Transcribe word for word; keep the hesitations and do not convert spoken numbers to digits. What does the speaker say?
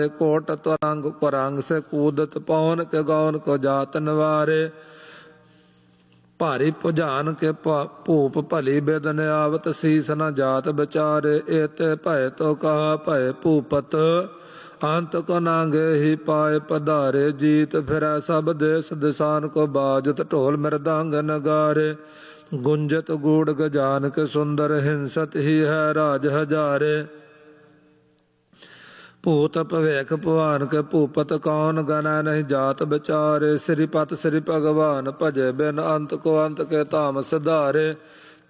coat त्वरंग कुरंग से कूदत पवन के गौन को जात निवारे भारी भुजान के भूप भली बेदन आवत शीस न जात बिचारे एते भय तो कहा भय भूपत अंत को नांगे ही पाए पधारे जीत फिर सब देश दिसान को बाजत ढोल मृदंग नगारे गुंजत गूढ़ गजान के सुंदर हिंसत ही है राज हजारे भूत भवेख भवान के भूपत कौन गना नहीं जात बिचारे श्रीपत श्री भगवान भजे बिन अंत को अंत के धाम सिधारे